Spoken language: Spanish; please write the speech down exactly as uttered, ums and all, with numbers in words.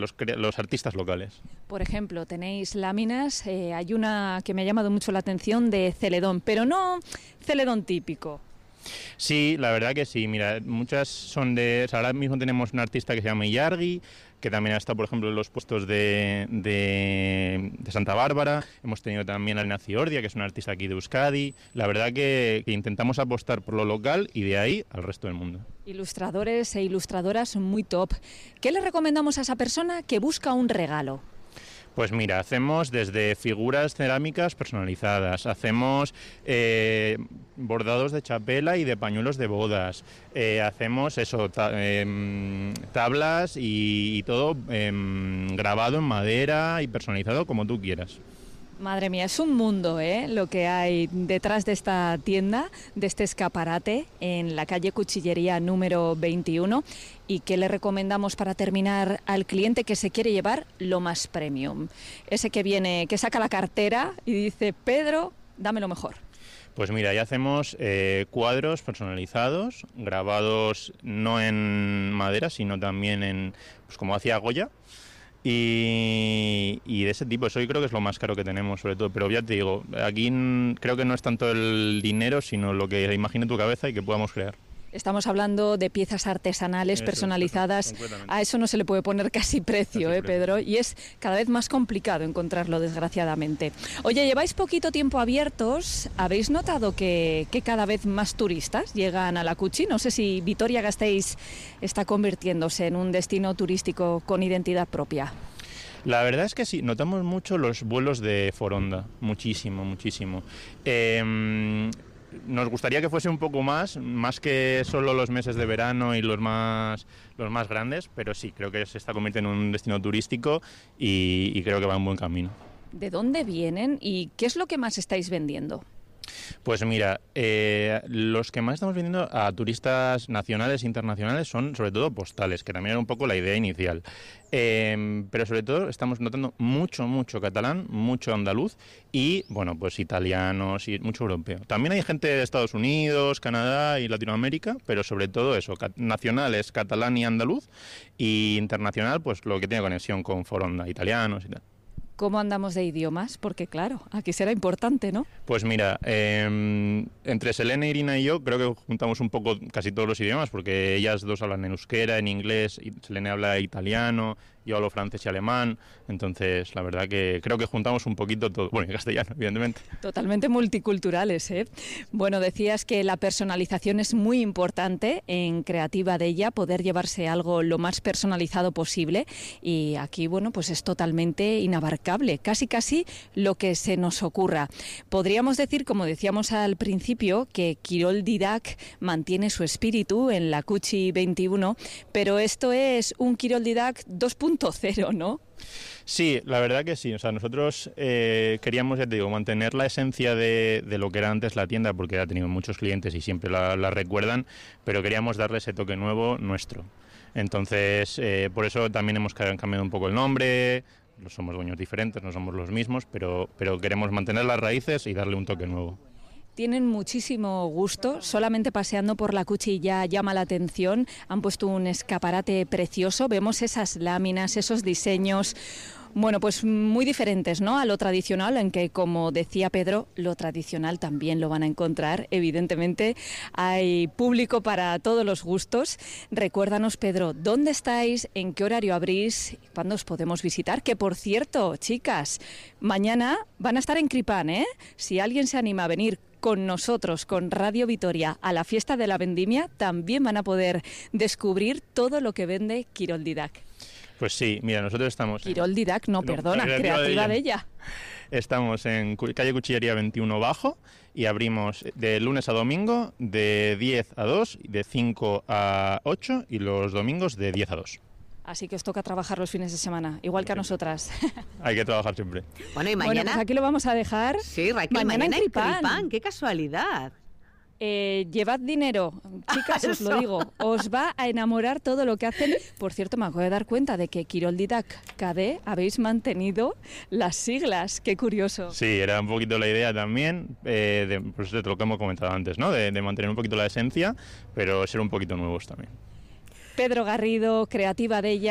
los, los artistas locales. Por ejemplo, tenéis láminas, eh, hay una que me ha llamado mucho la atención de celedón, pero no celedón típico. Sí, la verdad que sí. Mira, muchas son de... O sea, ahora mismo tenemos un artista que se llama Iargi, que también ha estado, por ejemplo, en los puestos de, de, de Santa Bárbara. Hemos tenido también a Elena Ciordia, que es una artista aquí de Euskadi. La verdad que, que intentamos apostar por lo local y de ahí al resto del mundo. Ilustradores e ilustradoras muy top. ¿Qué le recomendamos a esa persona que busca un regalo? Pues mira, hacemos desde figuras cerámicas personalizadas, hacemos eh, bordados de chapela y de pañuelos de bodas, eh, hacemos eso, ta eh, tablas y, y todo eh, grabado en madera y personalizado como tú quieras. Madre mía, es un mundo, ¿eh? Lo que hay detrás de esta tienda, de este escaparate, en la calle Cuchillería número veintiuno. ¿Y qué le recomendamos para terminar al cliente que se quiere llevar lo más premium? Ese que viene, que saca la cartera y dice, Pedro, dame lo mejor. Pues mira, ya hacemos eh, cuadros personalizados, grabados no en madera, sino también en, pues como hacía Goya. Y, y de ese tipo, eso yo creo que es lo más caro que tenemos, sobre todo. Pero ya te digo, aquí creo que no es tanto el dinero, sino lo que imagine tu cabeza y que podamos crear. Estamos hablando de piezas artesanales eso, personalizadas. A eso no se le puede poner casi precio, casi ¿eh, Pedro? Y es cada vez más complicado encontrarlo, desgraciadamente. Oye, lleváis poquito tiempo abiertos. ¿Habéis notado que, que cada vez más turistas llegan a la Cuchi? No sé si Vitoria-Gasteiz está convirtiéndose en un destino turístico con identidad propia. La verdad es que sí, notamos mucho los vuelos de Foronda, muchísimo, muchísimo. Eh, Nos gustaría que fuese un poco más, más que solo los meses de verano y los más los más grandes, pero sí, creo que se está convirtiendo en un destino turístico y, y creo que va en buen camino. ¿De dónde vienen y qué es lo que más estáis vendiendo? Pues mira, eh, los que más estamos vendiendo a turistas nacionales e internacionales son sobre todo postales, que también era un poco la idea inicial. Eh, pero sobre todo estamos notando mucho, mucho catalán, mucho andaluz y, bueno, pues italianos y mucho europeo. También hay gente de Estados Unidos, Canadá y Latinoamérica, pero sobre todo eso, nacional es catalán y andaluz y internacional, pues lo que tiene conexión con Foronda, italianos y tal. ¿Cómo andamos de idiomas? Porque claro, aquí será importante, ¿no? Pues mira, eh, entre Selene, Irina y yo creo que juntamos un poco casi todos los idiomas, porque ellas dos hablan en euskera, en inglés, y Selene habla italiano, yo hablo francés y alemán, entonces la verdad que creo que juntamos un poquito todo, bueno, en castellano, evidentemente. Totalmente multiculturales, ¿eh? Bueno, decías que la personalización es muy importante en Creativa Della, poder llevarse algo lo más personalizado posible, y aquí, bueno, pues es totalmente inabarcable, casi casi lo que se nos ocurra. Podríamos decir, como decíamos al principio, que Quirol Didac mantiene su espíritu en la Cuchi veintiuno, pero esto es un Quirol Didac dos punto cero, ¿no? Sí, la verdad que sí. O sea, nosotros eh, queríamos, ya te digo, mantener la esencia de, de lo que era antes la tienda, porque ha tenido muchos clientes y siempre la, la recuerdan, pero queríamos darle ese toque nuevo nuestro. Entonces, eh, por eso también hemos cambiado un poco el nombre. Somos dueños diferentes, no somos los mismos, pero, pero queremos mantener las raíces y darle un toque nuevo. Tienen muchísimo gusto, solamente paseando por la Cuchi ya llama la atención, han puesto un escaparate precioso, vemos esas láminas, esos diseños, bueno, pues muy diferentes, ¿no?, a lo tradicional, en que, como decía Pedro, lo tradicional también lo van a encontrar, evidentemente hay público para todos los gustos. Recuérdanos, Pedro, ¿dónde estáis? ¿En qué horario abrís? ¿Cuándo os podemos visitar? Que, por cierto, chicas, mañana van a estar en Cripán, ¿eh? Si alguien se anima a venir con nosotros, con Radio Vitoria, a la fiesta de la vendimia, también van a poder descubrir todo lo que vende Quirol Didac. Pues sí, mira, nosotros estamos... Quirol Didac, no, no, perdona, Creativa, Creativa Della. Estamos en calle Cuchillería veintiuno Bajo y abrimos de lunes a domingo de diez a dos, de cinco a ocho y los domingos de diez a dos. Así que os toca trabajar los fines de semana, igual que a nosotras. Hay que trabajar siempre. Bueno, y mañana... Bueno, pues aquí lo vamos a dejar. Sí, Raquel, mañana, mañana en Cripán. Cripán. ¡Qué casualidad! Eh, llevad dinero, chicas, os lo digo, os va a enamorar todo lo que hacen. Por cierto, me acabo de dar cuenta de que Quirol Didac K D habéis mantenido las siglas, qué curioso. Sí, era un poquito la idea también, eh, de, pues de lo que hemos comentado antes, ¿no? De, de mantener un poquito la esencia, pero ser un poquito nuevos también. Pedro Garrido, Creativa Della.